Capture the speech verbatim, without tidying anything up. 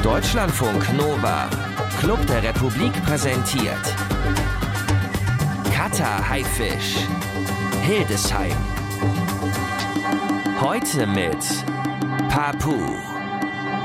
Deutschlandfunk Nova, Club der Republik präsentiert Cutter Haifisch, Hildesheim. Heute mit Papu.